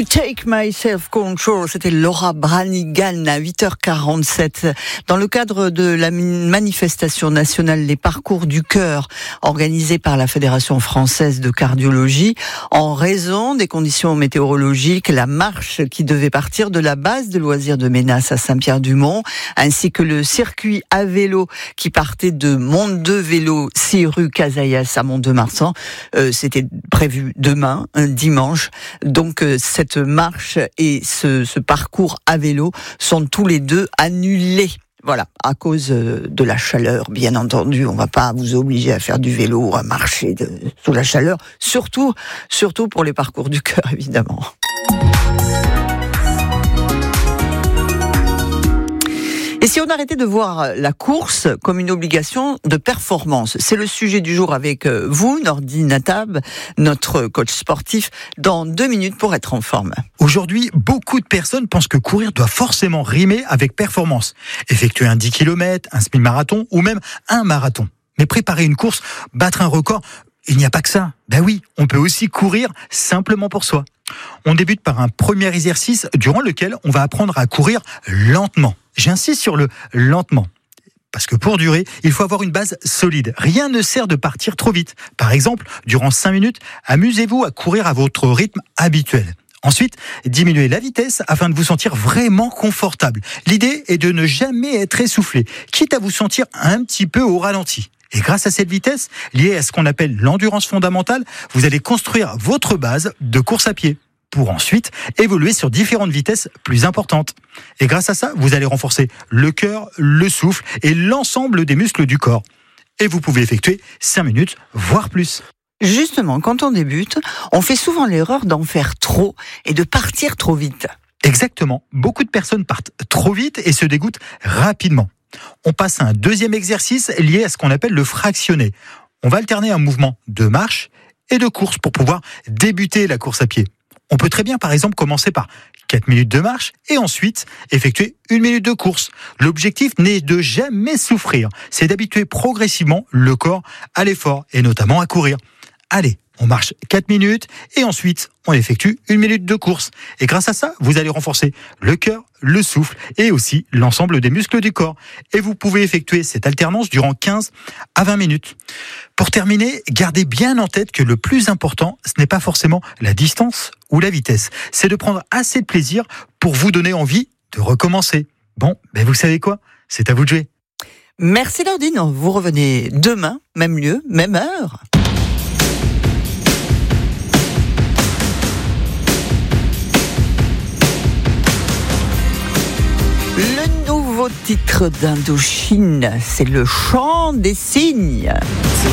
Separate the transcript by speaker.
Speaker 1: Take My Self-Control, c'était Laura Branigan à 8h47. Dans le cadre de la manifestation nationale Les Parcours du Cœur, organisée par la Fédération Française de Cardiologie, en raison des conditions météorologiques, la marche qui devait partir de la base de loisirs de Ménas à Saint-Pierre-du-Mont, ainsi que le circuit à vélo qui partait de Mont-de-Vélo, 6 rue Casaillas à Mont-de-Marsan, c'était prévu demain, dimanche. Donc cette marche et ce parcours à vélo sont tous les deux annulés. Voilà, à cause de la chaleur, bien entendu. On va pas vous obliger à faire du vélo ou à marcher sous la chaleur. Surtout pour les parcours du cœur, évidemment. Et si on arrêtait de voir la course comme une obligation de performance? C'est le sujet du jour avec vous, Nordi Natab, notre coach sportif, dans 2 minutes pour être en forme.
Speaker 2: Aujourd'hui, beaucoup de personnes pensent que courir doit forcément rimer avec performance. Effectuer un 10 km, un semi-marathon ou même un marathon. Mais préparer une course, battre un record, il n'y a pas que ça. Ben oui, on peut aussi courir simplement pour soi. On débute par un premier exercice durant lequel on va apprendre à courir lentement. J'insiste sur le lentement. Parce que pour durer, il faut avoir une base solide. Rien ne sert de partir trop vite. Par exemple, durant 5 minutes, amusez-vous à courir à votre rythme habituel. Ensuite, diminuez la vitesse afin de vous sentir vraiment confortable. L'idée est de ne jamais être essoufflé, quitte à vous sentir un petit peu au ralenti. Et grâce à cette vitesse, liée à ce qu'on appelle l'endurance fondamentale, vous allez construire votre base de course à pied, pour ensuite évoluer sur différentes vitesses plus importantes. Et grâce à ça, vous allez renforcer le cœur, le souffle et l'ensemble des muscles du corps. Et vous pouvez effectuer 5 minutes, voire plus.
Speaker 1: Justement, quand on débute, on fait souvent l'erreur d'en faire trop et de partir trop vite.
Speaker 2: Exactement. Beaucoup de personnes partent trop vite et se dégoûtent rapidement. On passe à un deuxième exercice lié à ce qu'on appelle le fractionné. On va alterner un mouvement de marche et de course pour pouvoir débuter la course à pied. On peut très bien, par exemple, commencer par 4 minutes de marche et ensuite effectuer 1 minute de course. L'objectif n'est de jamais souffrir, c'est d'habituer progressivement le corps à l'effort et notamment à courir. Allez, on marche 4 minutes et ensuite on effectue 1 minute de course. Et grâce à ça, vous allez renforcer le cœur, le souffle et aussi l'ensemble des muscles du corps. Et vous pouvez effectuer cette alternance durant 15 à 20 minutes. Pour terminer, gardez bien en tête que le plus important, ce n'est pas forcément la distance ou la vitesse. C'est de prendre assez de plaisir pour vous donner envie de recommencer. Bon, vous savez quoi? C'est à vous de jouer.
Speaker 1: Merci Nordine, vous revenez demain, même lieu, même heure. Le nouveau titre d'Indochine, c'est le chant des cygnes.